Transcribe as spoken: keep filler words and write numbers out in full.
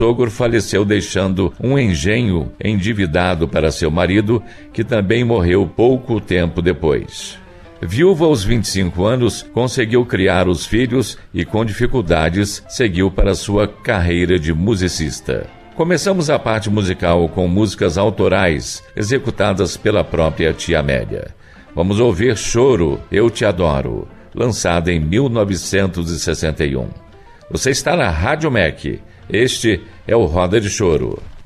sogro faleceu deixando um engenho endividado para seu marido, que também morreu pouco tempo depois. Viúva aos vinte e cinco anos, conseguiu criar os filhos e, com dificuldades, seguiu para sua carreira de musicista. Começamos a parte musical com músicas autorais, executadas pela própria tia Amélia. Vamos ouvir Choro, Eu Te Adoro, lançada em mil novecentos e sessenta e um. Você está na Rádio M E C. Este é o Roda de Choro.